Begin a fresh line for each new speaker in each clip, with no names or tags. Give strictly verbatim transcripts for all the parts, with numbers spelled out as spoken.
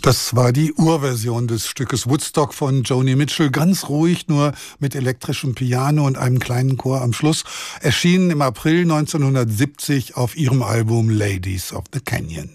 Das war die Urversion des Stückes Woodstock von Joni Mitchell, ganz ruhig, nur mit elektrischem Piano und einem kleinen Chor am Schluss, erschienen im April neunzehnhundertsiebzig auf ihrem Album Ladies of the Canyon.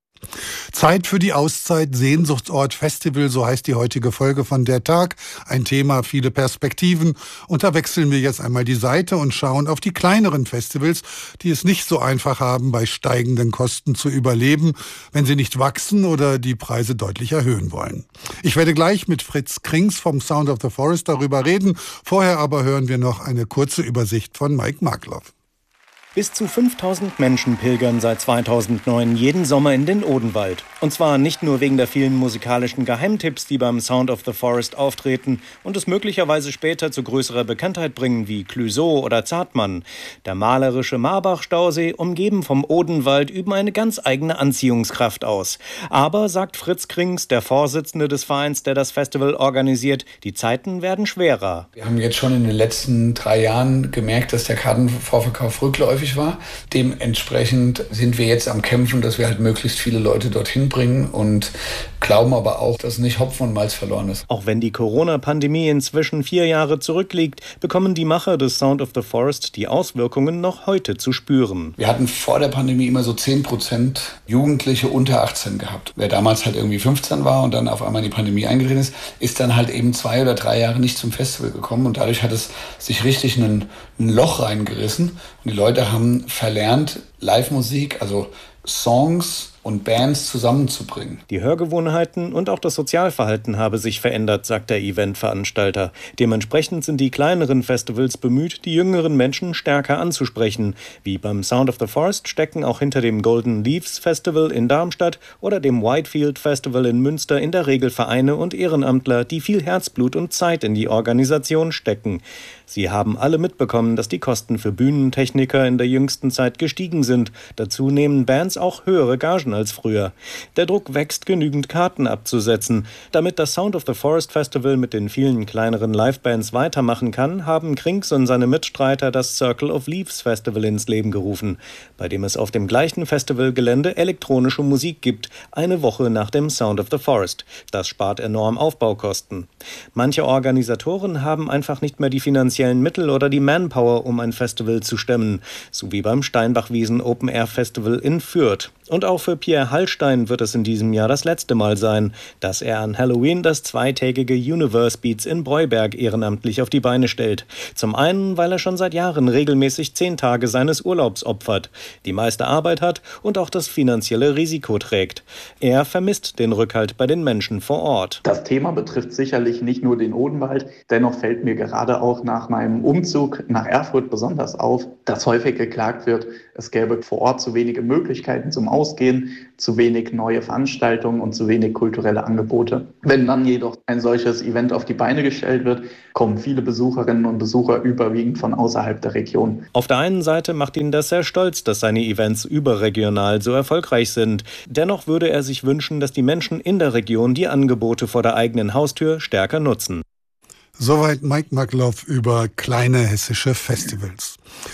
Zeit für die Auszeit, Sehnsuchtsort, Festival, so heißt die heutige Folge von Der Tag. Ein Thema, viele Perspektiven. Und da wechseln wir jetzt einmal die Seite und schauen auf die kleineren Festivals, die es nicht so einfach haben, bei steigenden Kosten zu überleben, wenn sie nicht wachsen oder die Preise deutlich erhöhen wollen. Ich werde gleich mit Fritz Krings vom Sound of the Forest darüber reden. Vorher aber hören wir noch eine kurze Übersicht von Mike Markloff.
Bis zu fünftausend Menschen pilgern seit zweitausendneun jeden Sommer in den Odenwald. Und zwar nicht nur wegen der vielen musikalischen Geheimtipps, die beim Sound of the Forest auftreten und es möglicherweise später zu größerer Bekanntheit bringen, wie Clouseau oder Zartmann. Der malerische Marbach-Stausee, umgeben vom Odenwald, üben eine ganz eigene Anziehungskraft aus. Aber, sagt Fritz Krings, der Vorsitzende des Vereins, der das Festival organisiert, die Zeiten werden schwerer.
Wir haben jetzt schon in den letzten drei Jahren gemerkt, dass der Kartenvorverkauf rückläufig war. Dementsprechend sind wir jetzt am Kämpfen, dass wir halt möglichst viele Leute dorthin bringen und glauben aber auch, dass nicht Hopfen und Malz verloren ist.
Auch wenn die Corona-Pandemie inzwischen vier Jahre zurückliegt, bekommen die Macher des Sound of the Forest die Auswirkungen noch heute zu spüren.
Wir hatten vor der Pandemie immer so zehn Prozent Jugendliche unter achtzehn gehabt. Wer damals halt irgendwie fünfzehn war und dann auf einmal in die Pandemie eingetreten ist, ist dann halt eben zwei oder drei Jahre nicht zum Festival gekommen und dadurch hat es sich richtig ein, ein Loch reingerissen und die Leute haben verlernt, Live-Musik, also Songs und Bands zusammenzubringen.
Die Hörgewohnheiten und auch das Sozialverhalten habe sich verändert, sagt der Eventveranstalter. Dementsprechend sind die kleineren Festivals bemüht, die jüngeren Menschen stärker anzusprechen. Wie beim Sound of the Forest stecken auch hinter dem Golden Leaves Festival in Darmstadt oder dem Whitefield Festival in Münster in der Regel Vereine und Ehrenamtler, die viel Herzblut und Zeit in die Organisation stecken. Sie haben alle mitbekommen, dass die Kosten für Bühnentechniker in der jüngsten Zeit gestiegen sind. Dazu nehmen Bands auch höhere Gagen als früher. Der Druck wächst, genügend Karten abzusetzen. Damit das Sound of the Forest Festival mit den vielen kleineren Livebands weitermachen kann, haben Krings und seine Mitstreiter das Circle of Leaves Festival ins Leben gerufen, bei dem es auf dem gleichen Festivalgelände elektronische Musik gibt, eine Woche nach dem Sound of the Forest. Das spart enorm Aufbaukosten. Manche Organisatoren haben einfach nicht mehr die finanziellen Mittel oder die Manpower, um ein Festival zu stemmen, so wie beim Steinbach-Wiesen Open Air Festival in Fürth. Und auch für Pierre Hallstein wird es in diesem Jahr das letzte Mal sein, dass er an Halloween das zweitägige Universe Beats in Breuberg ehrenamtlich auf die Beine stellt. Zum einen, weil er schon seit Jahren regelmäßig zehn Tage seines Urlaubs opfert, die meiste Arbeit hat und auch das finanzielle Risiko trägt. Er vermisst den Rückhalt bei den Menschen vor Ort.
Das Thema betrifft sicherlich nicht nur den Odenwald, dennoch fällt mir gerade auch nach meinem Umzug nach Erfurt besonders auf, dass häufig geklagt wird, es gäbe vor Ort zu wenige Möglichkeiten zum Ausgehen, zu wenig neue Veranstaltungen und zu wenig kulturelle Angebote. Wenn dann jedoch ein solches Event auf die Beine gestellt wird, kommen viele Besucherinnen und Besucher überwiegend von außerhalb der Region.
Auf der einen Seite macht ihn das sehr stolz, dass seine Events überregional so erfolgreich sind. Dennoch würde er sich wünschen, dass die Menschen in der Region die Angebote vor der eigenen Haustür stärker nutzen.
Soweit Mike Markloff über kleine hessische Festivals.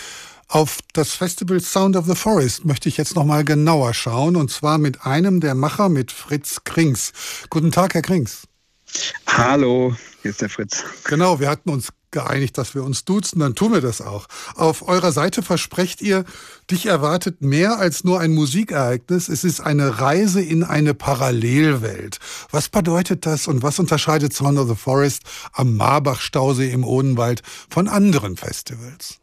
Auf das Festival Sound of the Forest möchte ich jetzt noch mal genauer schauen, und zwar mit einem der Macher, mit Fritz Krings. Guten Tag, Herr Krings.
Hallo, hier ist der Fritz.
Genau, wir hatten uns geeinigt, dass wir uns duzen, dann tun wir das auch. Auf eurer Seite versprecht ihr, dich erwartet mehr als nur ein Musikereignis. Es ist eine Reise in eine Parallelwelt. Was bedeutet das und was unterscheidet Sound of the Forest am Marbach-Stausee im Odenwald von anderen Festivals?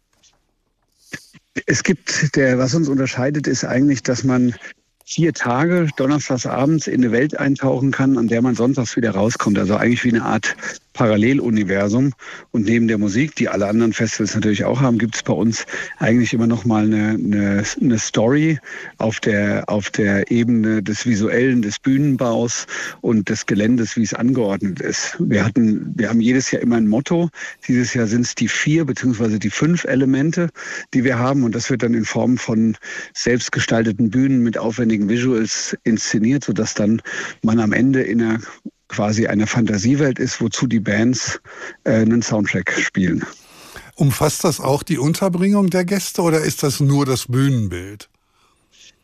Es gibt, der, was uns unterscheidet, ist eigentlich, dass man vier Tage donnerstags abends in eine Welt eintauchen kann, an der man sonntags wieder rauskommt. Also eigentlich wie eine Art Paralleluniversum. Und neben der Musik, die alle anderen Festivals natürlich auch haben, gibt es bei uns eigentlich immer noch mal eine, eine, eine Story auf der, auf der Ebene des Visuellen, des Bühnenbaus und des Geländes, wie es angeordnet ist. Wir hatten, wir haben jedes Jahr immer ein Motto. Dieses Jahr sind es die vier beziehungsweise die fünf Elemente, die wir haben. Und das wird dann in Form von selbstgestalteten Bühnen mit aufwendigen Visuals inszeniert, sodass dann man am Ende in einer quasi eine Fantasiewelt ist, wozu die Bands äh, einen Soundtrack spielen.
Umfasst das auch die Unterbringung der Gäste oder ist das nur das Bühnenbild?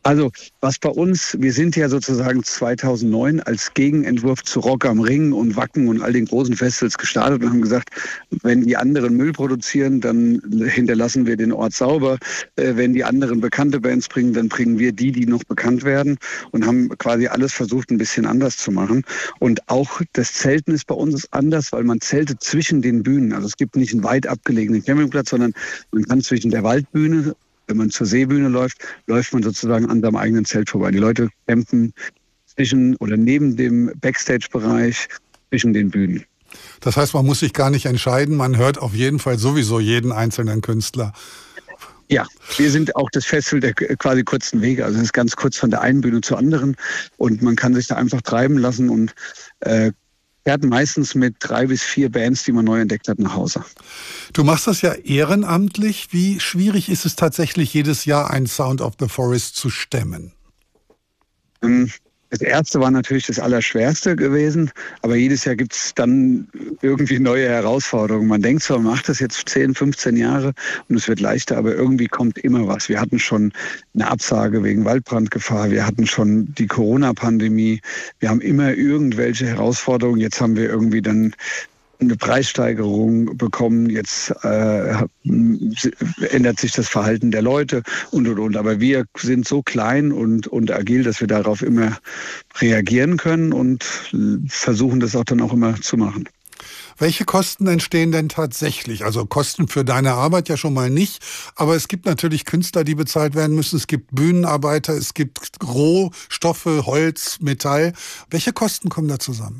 Also was bei uns, wir sind ja sozusagen zweitausendneun als Gegenentwurf zu Rock am Ring und Wacken und all den großen Festivals gestartet und haben gesagt, wenn die anderen Müll produzieren, dann hinterlassen wir den Ort sauber. Äh, wenn die anderen bekannte Bands bringen, dann bringen wir die, die noch bekannt werden, und haben quasi alles versucht, ein bisschen anders zu machen. Und auch das Zelten ist bei uns anders, weil man zeltet zwischen den Bühnen. Also es gibt nicht einen weit abgelegenen Campingplatz, sondern man kann zwischen der Waldbühne, wenn man zur Seebühne läuft, läuft man sozusagen an seinem eigenen Zelt vorbei. Die Leute campen zwischen oder neben dem Backstage-Bereich zwischen den Bühnen.
Das heißt, man muss sich gar nicht entscheiden, man hört auf jeden Fall sowieso jeden einzelnen Künstler.
Ja, wir sind auch das Festival der quasi kurzen Wege. Also es ist ganz kurz von der einen Bühne zur anderen und man kann sich da einfach treiben lassen und äh, fährt meistens mit drei bis vier Bands, die man neu entdeckt hat, nach Hause.
Du machst das ja ehrenamtlich. Wie schwierig ist es tatsächlich, jedes Jahr ein Sound of the Forest zu stemmen?
Ähm, Das erste war natürlich das Allerschwerste gewesen, aber jedes Jahr gibt es dann irgendwie neue Herausforderungen. Man denkt zwar, man macht das jetzt zehn, fünfzehn Jahre und es wird leichter, aber irgendwie kommt immer was. Wir hatten schon eine Absage wegen Waldbrandgefahr, wir hatten schon die Corona-Pandemie, wir haben immer irgendwelche Herausforderungen. Jetzt haben wir irgendwie dann eine Preissteigerung bekommen, jetzt äh, ändert sich das Verhalten der Leute und, und, und. Aber wir sind so klein und, und agil, dass wir darauf immer reagieren können und versuchen das auch dann auch immer zu machen.
Welche Kosten entstehen denn tatsächlich? Also Kosten für deine Arbeit ja schon mal nicht, aber es gibt natürlich Künstler, die bezahlt werden müssen. Es gibt Bühnenarbeiter, es gibt Rohstoffe, Holz, Metall. Welche Kosten kommen da zusammen?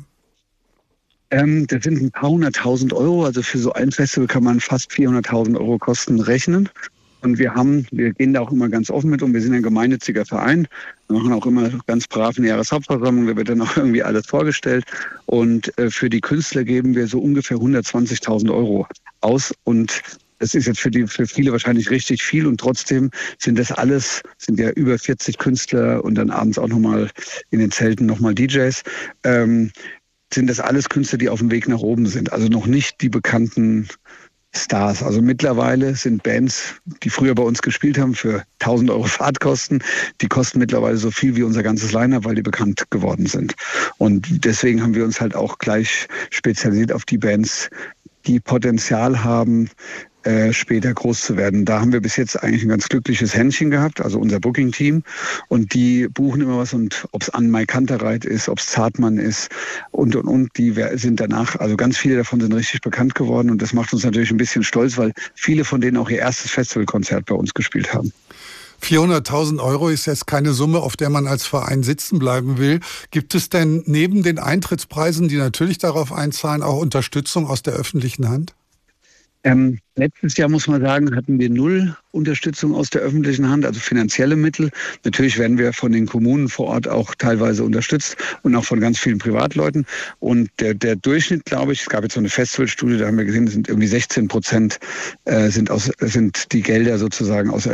Ähm, das sind ein paar hunderttausend Euro. Also für so ein Festival kann man fast vierhunderttausend Euro Kosten rechnen. Und wir haben, wir gehen da auch immer ganz offen mit um. Wir sind ein gemeinnütziger Verein. Wir machen auch immer ganz brav eine Jahreshauptversammlung. Da wird dann auch irgendwie alles vorgestellt. Und äh, für die Künstler geben wir so ungefähr hundertzwanzigtausend Euro aus. Und das ist jetzt für die, für viele wahrscheinlich richtig viel. Und trotzdem sind das alles, sind ja über vierzig Künstler und dann abends auch nochmal in den Zelten nochmal D Js. Ähm, sind das alles Künstler, die auf dem Weg nach oben sind. Also noch nicht die bekannten Stars. Also mittlerweile sind Bands, die früher bei uns gespielt haben, für tausend Euro Fahrtkosten, die kosten mittlerweile so viel wie unser ganzes Line-Up, weil die bekannt geworden sind. Und deswegen haben wir uns halt auch gleich spezialisiert auf die Bands, die Potenzial haben, äh, später groß zu werden. Da haben wir bis jetzt eigentlich ein ganz glückliches Händchen gehabt, also unser Booking-Team. Und die buchen immer was, und ob es Ann-Mai Kantereit ist, ob es Zartmann ist und, und, und, die sind danach, also ganz viele davon sind richtig bekannt geworden. Und das macht uns natürlich ein bisschen stolz, weil viele von denen auch ihr erstes Festivalkonzert bei uns gespielt haben.
vierhunderttausend Euro ist jetzt keine Summe, auf der man als Verein sitzen bleiben will. Gibt es denn neben den Eintrittspreisen, die natürlich darauf einzahlen, auch Unterstützung aus der öffentlichen Hand?
Ähm, letztes Jahr, muss man sagen, hatten wir null Unterstützung aus der öffentlichen Hand, also finanzielle Mittel. Natürlich werden wir von den Kommunen vor Ort auch teilweise unterstützt und auch von ganz vielen Privatleuten. Und der, der Durchschnitt, glaube ich, es gab jetzt so eine Festivalstudie, da haben wir gesehen, es sind irgendwie sechzehn Prozent äh, sind, aus, sind die Gelder sozusagen aus der